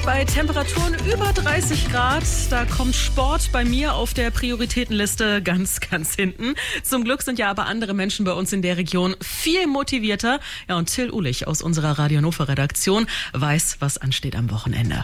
bei Temperaturen über 30 Grad. Da kommt Sport bei mir auf der Prioritätenliste ganz, ganz hinten. Zum Glück sind ja aber andere Menschen bei uns in der Region viel motivierter. Ja, und Till Uhlich aus unserer Radio Hannover Redaktion weiß, was ansteht am Wochenende.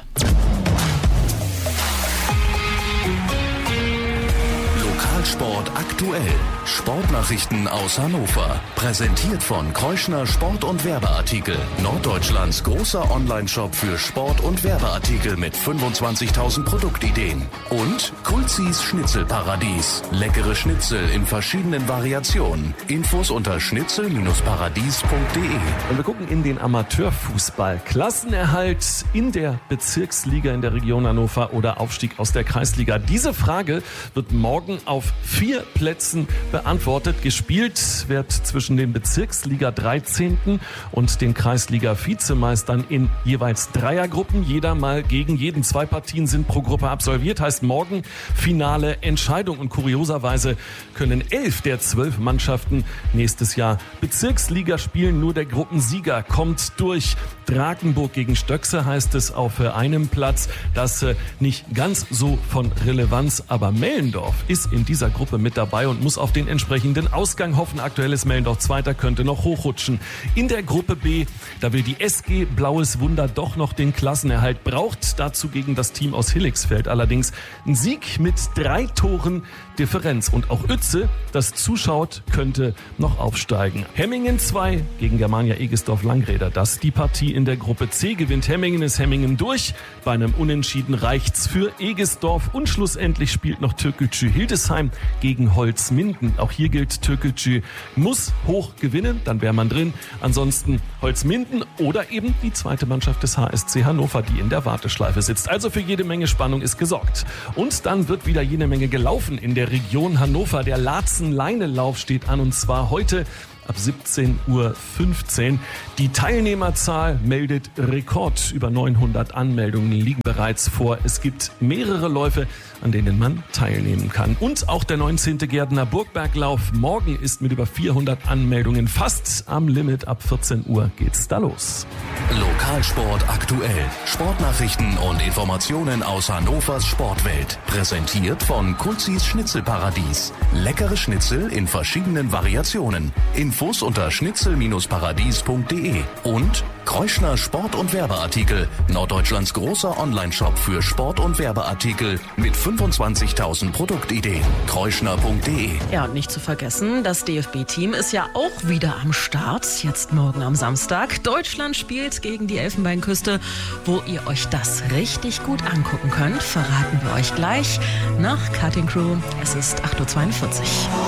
Sport aktuell. Sportnachrichten aus Hannover. Präsentiert von Kreuschner Sport- und Werbeartikel. Norddeutschlands großer Online-Shop für Sport- und Werbeartikel mit 25.000 Produktideen. Und Kulzis Schnitzelparadies. Leckere Schnitzel in verschiedenen Variationen. Infos unter schnitzel-paradies.de. Und wir gucken in den Amateurfußball. Klassenerhalt in der Bezirksliga in der Region Hannover oder Aufstieg aus der Kreisliga. Diese Frage wird morgen auf 4 Plätzen beantwortet. Gespielt wird zwischen den Bezirksliga 13. und den Kreisliga-Vizemeistern in jeweils Dreiergruppen. Jeder mal gegen jeden. 2 Partien sind pro Gruppe absolviert. Heißt morgen finale Entscheidung. Und kurioserweise können 11 der 12 Mannschaften nächstes Jahr Bezirksliga spielen. Nur der Gruppensieger kommt durch. Drakenburg gegen Stöckse heißt es auf einem Platz. Das nicht ganz so von Relevanz, aber Mellendorf ist in dieser Gruppe mit dabei und muss auf den entsprechenden Ausgang hoffen. Aktuell ist Mellendorf Zweiter, könnte noch hochrutschen. In der Gruppe B, da will die SG Blaues Wunder doch noch den Klassenerhalt, braucht dazu gegen das Team aus Hillixfeld allerdings einen Sieg mit 3 Toren Differenz. Und auch Uetze, das zuschaut, könnte noch aufsteigen. Hemmingen 2 gegen Germania Egesdorf Langräder. Das die Partie in der Gruppe C. Gewinnt Hemmingen, ist Hemmingen durch. Bei einem Unentschieden reicht's für Egesdorf. Und schlussendlich spielt noch Türkgücü Hildesheim gegen Holzminden. Auch hier gilt, Türkgücü muss hoch gewinnen, dann wäre man drin. Ansonsten Holzminden oder eben die zweite Mannschaft des HSC Hannover, die in der Warteschleife sitzt. Also für jede Menge Spannung ist gesorgt. Und dann wird wieder jede Menge gelaufen in der Region Hannover. Der Laatzen-Leinelauf steht an, und zwar heute ab 17:15 Uhr. Die Teilnehmerzahl meldet Rekord. Über 900 Anmeldungen liegen bereits vor. Es gibt mehrere Läufe, an denen man teilnehmen kann. Und auch der 19. Gärtner Burgberglauf morgen ist mit über 400 Anmeldungen fast am Limit. Ab 14 Uhr geht's da los. Lokalsport aktuell. Sportnachrichten und Informationen aus Hannovers Sportwelt. Präsentiert von Kulzis Schnitzelparadies. Leckere Schnitzel in verschiedenen Variationen. Infos unter schnitzel-paradies.de. Und Kreuschner Sport- und Werbeartikel. Norddeutschlands großer Online-Shop für Sport- und Werbeartikel mit 25.000 Produktideen. Kreuschner.de. Ja, und nicht zu vergessen, das DFB-Team ist ja auch wieder am Start. Jetzt morgen am Samstag. Deutschland spielt gegen die Elfenbeinküste. Wo ihr euch das richtig gut angucken könnt, verraten wir euch gleich nach Cutting Crew. Es ist 8:42 Uhr.